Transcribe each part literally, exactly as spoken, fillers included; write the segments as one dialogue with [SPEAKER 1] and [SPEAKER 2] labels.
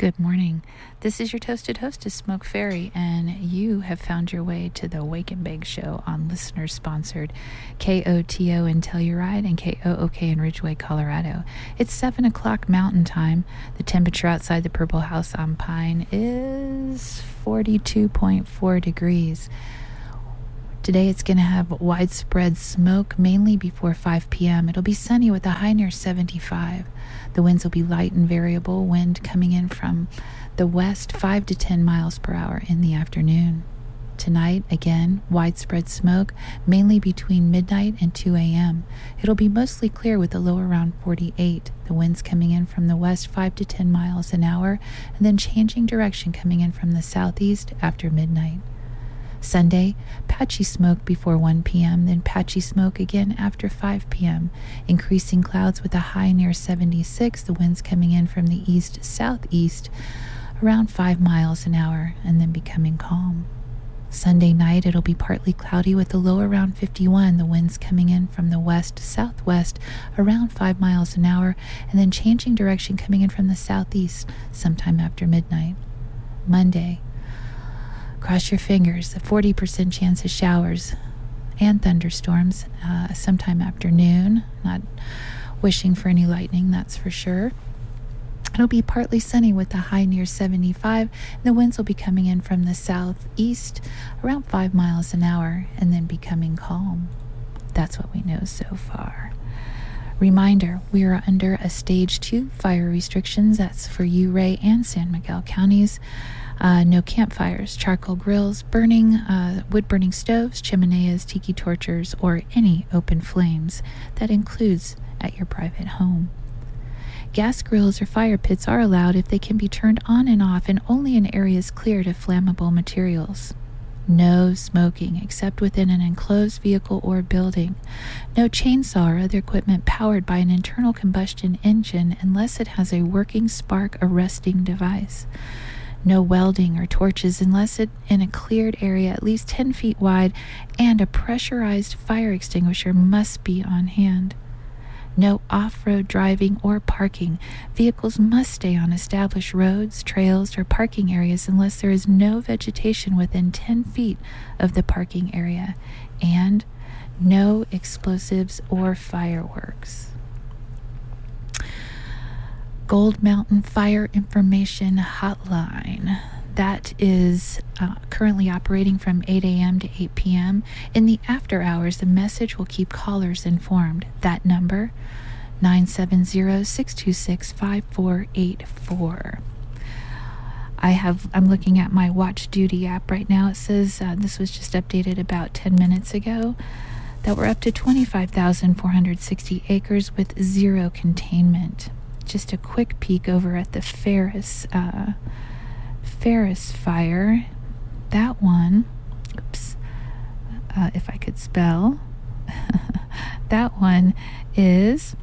[SPEAKER 1] Good morning. This is your toasted hostess, Smoke Fairy, and you have found your way to the Wake and Bake Show on listener-sponsored K O T O in Telluride and K O O K in Ridgeway, Colorado. It's seven o'clock Mountain Time. The temperature outside the Purple House on Pine is forty-two point four degrees. Today it's going to have widespread smoke, mainly before five p.m. It'll be sunny with a high near seventy-five. The winds will be light and variable, wind coming in from the west five to ten miles per hour in the afternoon. Tonight, again, widespread smoke, mainly between midnight and two a.m. It'll be mostly clear with a low around forty-eight. The winds coming in from the west five to ten miles an hour, and then changing direction coming in from the southeast after midnight. Sunday, patchy smoke before one p.m., then patchy smoke again after five p.m. Increasing clouds with a high near seventy-six, the winds coming in from the east-southeast around five miles an hour, and then becoming calm. Sunday night, it'll be partly cloudy with a low around fifty-one, the winds coming in from the west-southwest around five miles an hour, and then changing direction coming in from the southeast sometime after midnight. Monday, cross your fingers, a forty percent chance of showers and thunderstorms uh, sometime afternoon. Not wishing for any lightning, that's for sure. It'll be partly sunny with a high near seventy-five. The winds will be coming in from the southeast around five miles an hour and then becoming calm. That's what we know so far. Reminder, we are under a stage two fire restrictions. That's for Ouray and San Miguel counties. Uh, no campfires, charcoal grills, burning, uh, wood-burning stoves, chimeneas, tiki torches, or any open flames. That includes at your private home. Gas grills or fire pits are allowed if they can be turned on and off and only in areas cleared of flammable materials. No smoking except within an enclosed vehicle or building. No chainsaw or other equipment powered by an internal combustion engine unless it has a working spark arresting device. No welding or torches unless it in a cleared area at least ten feet wide, and a pressurized fire extinguisher must be on hand. No off-road driving or parking. Vehicles must stay on established roads, trails, or parking areas unless there is no vegetation within ten feet of the parking area. And no explosives or fireworks. Gold Mountain Fire Information Hotline. That is uh, currently operating from eight a.m. to eight p.m. In the after hours, the message will keep callers informed. That number, nine seven zero, six two six, five four eight four. I have, I'm looking at my Watch Duty app right now. It says, uh, this was just updated about ten minutes ago, that we're up to twenty-five thousand four hundred sixty acres with zero containment. Just a quick peek over at the Ferris uh, Ferris fire. That one, oops, uh, if I could spell, that one is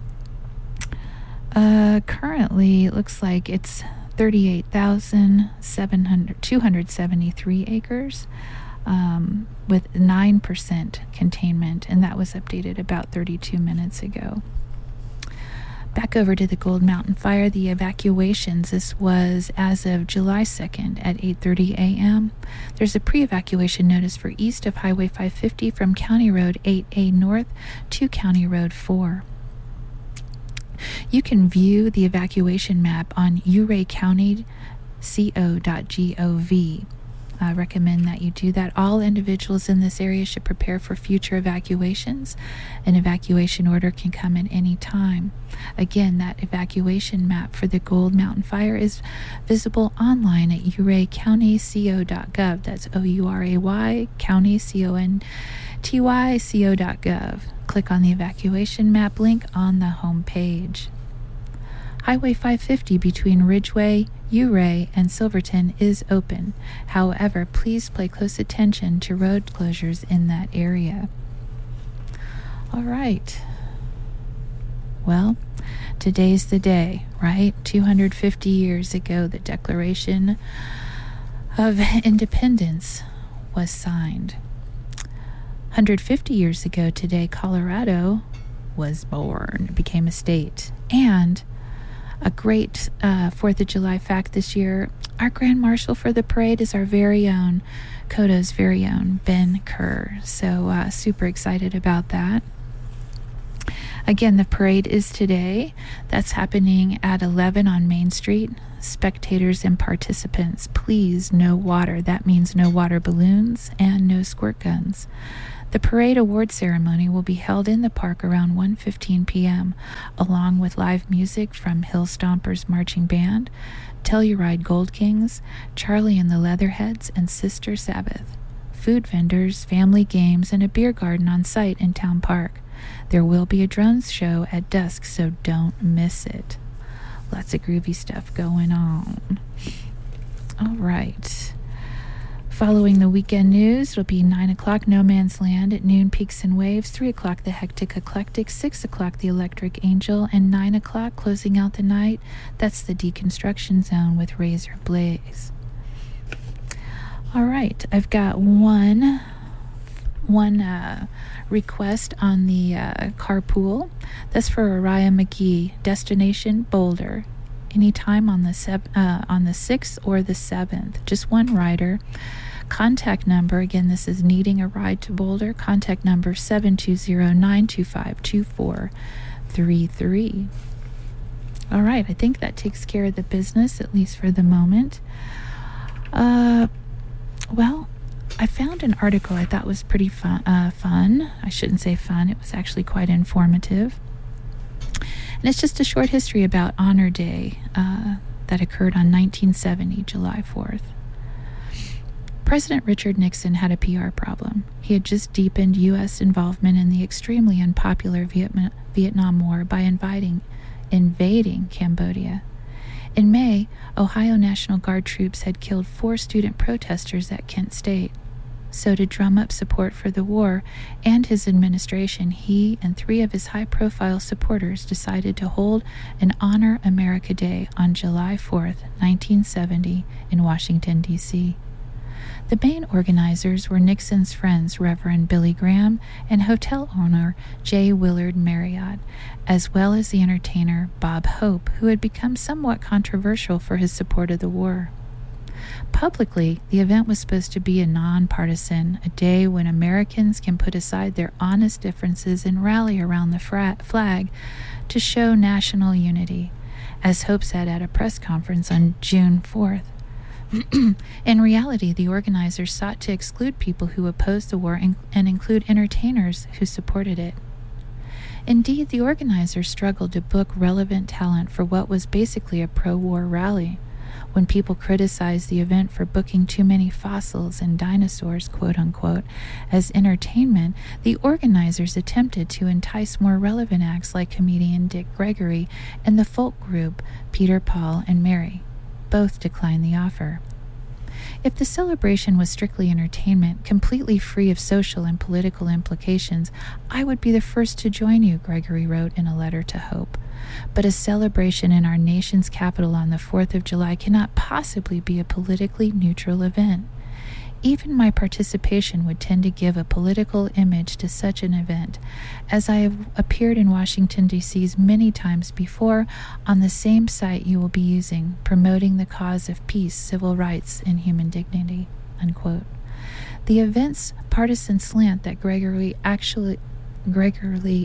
[SPEAKER 1] uh, currently, it looks like it's thirty-eight thousand two hundred seventy-three acres um, with nine percent containment, and that was updated about thirty-two minutes ago. Back over to the Gold Mountain Fire, the evacuations. This was as of July second at eight thirty a.m. There's a pre-evacuation notice for east of Highway five fifty from County Road eight A North to County Road four. You can view the evacuation map on ouray county co dot gov. I recommend that you do that. All individuals in this area should prepare for future evacuations. An evacuation order can come at any time. Again, that evacuation map for the Gold Mountain Fire is visible online at ouray county co dot gov. That's O U R A Y, county, C O N T Y, co dot gov. Click on the evacuation map link on the home page. Highway five fifty between Ridgeway, Ouray, and Silverton is open. However, please pay close attention to road closures in that area. All right. Well, today's the day, right? two hundred fifty years ago, the Declaration of Independence was signed. one hundred fifty years ago today, Colorado was born, became a state. And A great uh, fourth of July fact this year, our Grand Marshal for the parade is our very own, Coda's very own, Ben Kerr. So uh, super excited about that. Again, the parade is today. That's happening at eleven on Main Street. Spectators and participants, please, no water. That means no water balloons and no squirt guns. The parade award ceremony will be held in the park around one fifteen p.m., along with live music from Hill Stompers Marching Band, Telluride Gold Kings, Charlie and the Leatherheads, and Sister Sabbath. Food vendors, family games, and a beer garden on site in Town Park. There will be a drones show at dusk, so don't miss it. Lots of groovy stuff going on. All right. Following the weekend news, it'll be nine o'clock, No Man's Land. At noon, Peaks and Waves. three o'clock, The Hectic Eclectic. six o'clock, The Electric Angel. And nine o'clock, closing out the night, that's the Deconstruction Zone with Razor Blaze. All right, I've got one... One uh, request on the uh, carpool. That's for Araya McGee. Destination Boulder. Anytime on the sep- uh, on the sixth or the seventh. Just one rider. Contact number, again, this is needing a ride to Boulder. Contact number seven two zero, nine two five, two four three three. All right, I think that takes care of the business, at least for the moment. Uh, well, I found an article I thought was pretty fun, uh, fun. I shouldn't say fun. It was actually quite informative. And it's just a short history about Honor Day uh, that occurred on nineteen seventy, July fourth. President Richard Nixon had a P R problem. He had just deepened U S involvement in the extremely unpopular Vietnam, Vietnam War by inviting, invading Cambodia. In May, Ohio National Guard troops had killed four student protesters at Kent State. So to drum up support for the war and his administration, he and three of his high-profile supporters decided to hold an Honor America Day on July fourth, nineteen seventy, in Washington, D C The main organizers were Nixon's friends, Reverend Billy Graham and hotel owner J. Willard Marriott, as well as the entertainer Bob Hope, who had become somewhat controversial for his support of the war. Publicly, the event was supposed to be a nonpartisan, a day when Americans can put aside their honest differences and rally around the fra- flag to show national unity, as Hope said at a press conference on June fourth. In reality, the organizers sought to exclude people who opposed the war and, and include entertainers who supported it. Indeed, the organizers struggled to book relevant talent for what was basically a pro-war rally. When people criticized the event for booking too many fossils and dinosaurs, quote-unquote, as entertainment, the organizers attempted to entice more relevant acts like comedian Dick Gregory and the folk group Peter, Paul, and Mary. Both declined the offer. If the celebration was strictly entertainment, completely free of social and political implications, I would be the first to join you, Gregory wrote in a letter to Hope. But a celebration in our nation's capital on the fourth of July cannot possibly be a politically neutral event. Even my participation would tend to give a political image to such an event, as I have appeared in Washington, D C's many times before on the same site you will be using, promoting the cause of peace, civil rights, and human dignity, unquote. The event's partisan slant that Gregory actually... Gregory...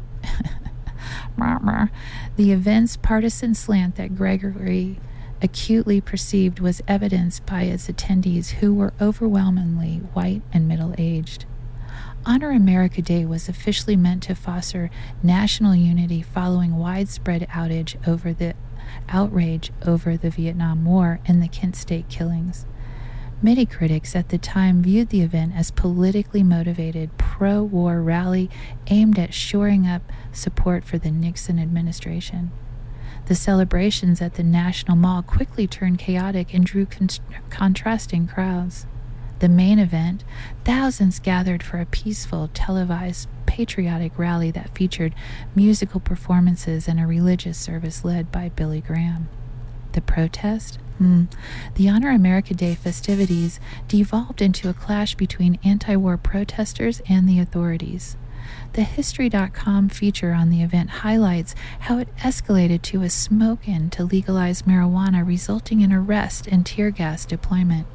[SPEAKER 1] the event's partisan slant that Gregory acutely perceived was evidenced by its attendees, who were overwhelmingly white and middle-aged. Honor America Day was officially meant to foster national unity following widespread outage over the outrage over the Vietnam War and the Kent State killings. Many critics at the time viewed the event as politically motivated pro-war rally aimed at shoring up support for the Nixon administration. The celebrations at the National Mall quickly turned chaotic and drew con- contrasting crowds. The main event, thousands gathered for a peaceful, televised, patriotic rally that featured musical performances and a religious service led by Billy Graham. The protest? Hmm. The Honor America Day festivities devolved into a clash between anti-war protesters and the authorities. The History dot com feature on the event highlights how it escalated to a smoke-in to legalize marijuana, resulting in arrest and tear gas deployment.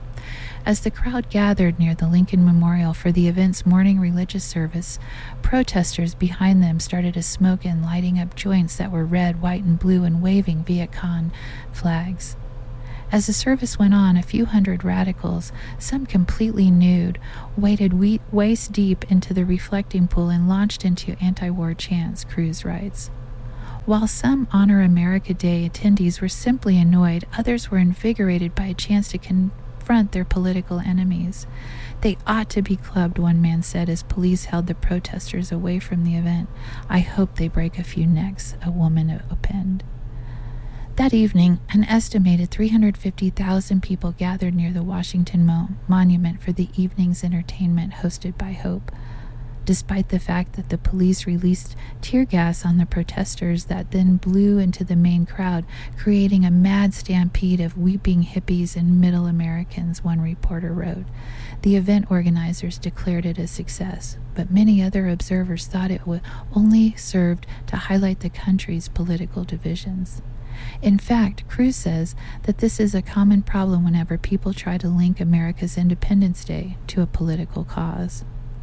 [SPEAKER 1] As the crowd gathered near the Lincoln Memorial for the event's morning religious service, protesters behind them started a smoke-in, lighting up joints that were red, white, and blue and waving Viet Cong flags. As the service went on, a few hundred radicals, some completely nude, waded we- waist-deep into the reflecting pool and launched into anti-war chants, Cruz writes. While some Honor America Day attendees were simply annoyed, others were invigorated by a chance to confront their political enemies. They ought to be clubbed, one man said as police held the protesters away from the event. I hope they break a few necks, a woman opined. That evening, an estimated three hundred fifty thousand people gathered near the Washington Mo- Monument for the evening's entertainment hosted by Hope. Despite the fact that the police released tear gas on the protesters that then blew into the main crowd, creating a mad stampede of weeping hippies and middle Americans, one reporter wrote. The event organizers declared it a success, but many other observers thought it would only served to highlight the country's political divisions. In fact, Cruz says that this is a common problem whenever people try to link America's Independence Day to a political cause.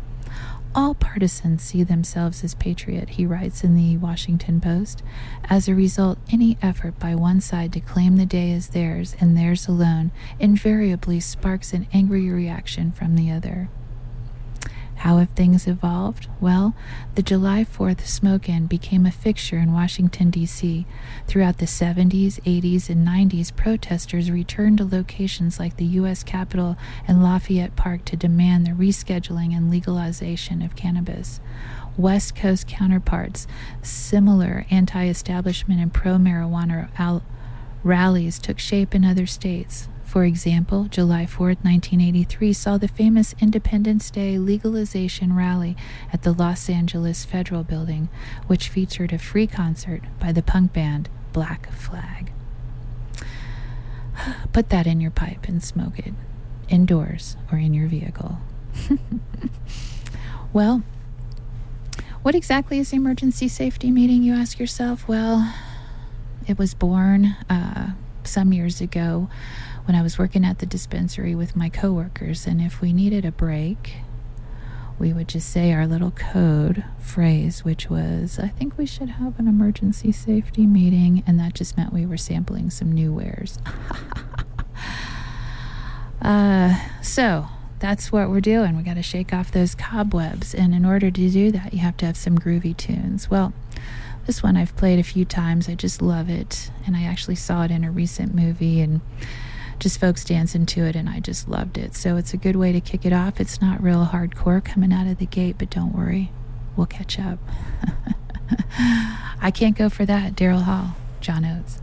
[SPEAKER 1] All partisans see themselves as patriot, he writes in the Washington Post. As a result, any effort by one side to claim the day as theirs and theirs alone invariably sparks an angry reaction from the other. How have things evolved? Well, the July fourth smoke-in became a fixture in Washington, D C Throughout the seventies, eighties, and nineties, protesters returned to locations like the U S Capitol and Lafayette Park to demand the rescheduling and legalization of cannabis. West Coast counterparts, similar anti-establishment and pro-marijuana al- rallies took shape in other states. For example, July fourth, nineteen eighty-three saw the famous Independence Day legalization rally at the Los Angeles Federal Building, which featured a free concert by the punk band Black Flag. Put that in your pipe and smoke it, indoors or in your vehicle. Well, what exactly is the emergency safety meeting, you ask yourself? Well, it was born uh, some years ago when I was working at the dispensary with my coworkers, and if we needed a break, we would just say our little code phrase, which was, I think we should have an emergency safety meeting, and that just meant we were sampling some new wares. uh, so that's what we're doing. We got to shake off those cobwebs, and in order to do that, you have to have some groovy tunes. Well, this one I've played a few times. I just love it, and I actually saw it in a recent movie, and just folks dancing to it, and I just loved it. So it's a good way to kick it off. It's not real hardcore coming out of the gate, but don't worry, we'll catch up. I can't go for that. Daryl Hall, John Oates.